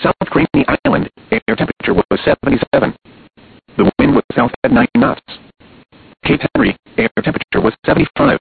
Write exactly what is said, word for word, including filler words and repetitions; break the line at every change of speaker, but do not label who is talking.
South Grainy Island, air temperature was seventy-seven. The wind was south at nine knots. Cape Henry, air temperature was seventy-five.